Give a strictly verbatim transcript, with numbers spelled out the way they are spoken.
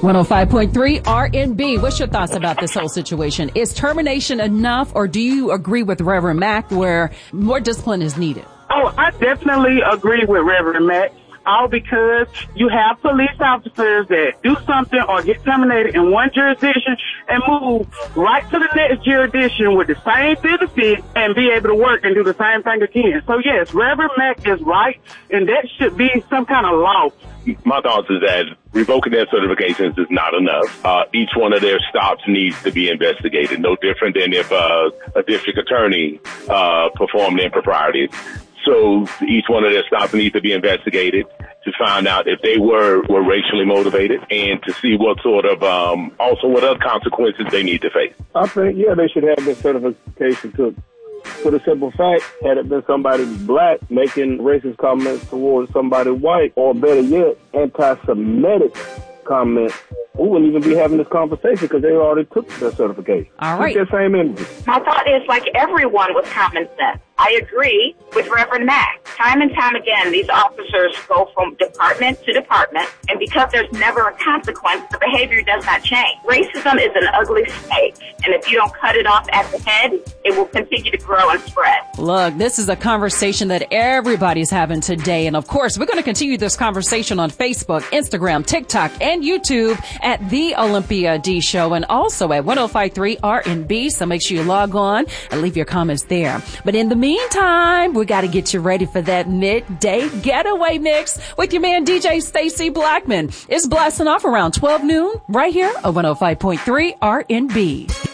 one oh five point three R and B. What's your thoughts about this whole situation? Is termination enough, or do you agree with Reverend Mack where more discipline is needed? Oh, I definitely agree with Reverend Mack. All because you have police officers that do something or get terminated in one jurisdiction and move right to the next jurisdiction with the same benefits and be able to work and do the same thing again. So yes, Reverend Mack is right, and that should be some kind of law. My thoughts is that revoking their certifications is not enough. Uh, each one of their stops needs to be investigated. No different than if uh, a district attorney uh, performed improprieties. So each one of their stops needs to be investigated to find out if they were, were racially motivated and to see what sort of, um, also what other consequences they need to face. I think, yeah, they should have this certification took. For the simple fact, had it been somebody black making racist comments towards somebody white, or better yet, anti-Semitic comments, we wouldn't even be having this conversation because they already took their certification. All right. Keep that same energy. My thought is, like everyone with common sense, I agree with Reverend Mack. Time and time again, these officers go from department to department, and because there's never a consequence, the behavior does not change. Racism is an ugly snake, and if you don't cut it off at the head, it will continue to grow and spread. Look, this is a conversation that everybody's having today, and of course, we're going to continue this conversation on Facebook, Instagram, TikTok, and YouTube at The Olympia D Show, and also at one oh five point three R and B, so make sure you log on and leave your comments there. But in the meantime, we got to get you ready for that midday getaway mix with your man D J Stacy Blackman. It's blasting off around twelve noon right here on one oh five point three R and B.